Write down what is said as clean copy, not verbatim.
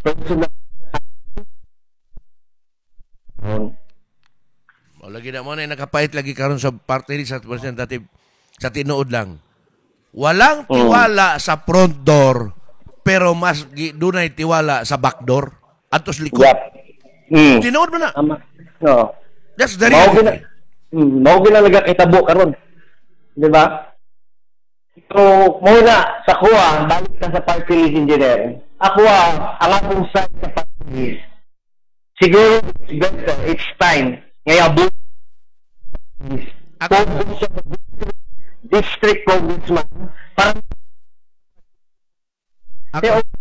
personal. O lagi na mo na nakapait lagi karon sa party ni sa representative sa tinuod lang. Walang tiwala sa front door pero mas dunay tiwala sa back door atos likod. Yep. Tinuod mo na. Tama. No. That's the Mao gina, reality. mao gina nagakitabo karon. Di ba? So, muna sa kuha, balik ka sa party list engineer. Ako ang akong side sa party list. Siguro, it's time. Ngayon, focus sa district congressman. Parang, Ako,